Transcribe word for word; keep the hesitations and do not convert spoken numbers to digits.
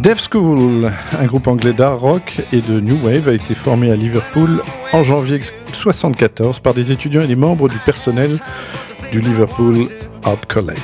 Deaf School, un groupe anglais d'art rock et de new wave, a été formé à Liverpool en janvier mille neuf cent soixante-quatorze par des étudiants et des membres du personnel du Liverpool Art College.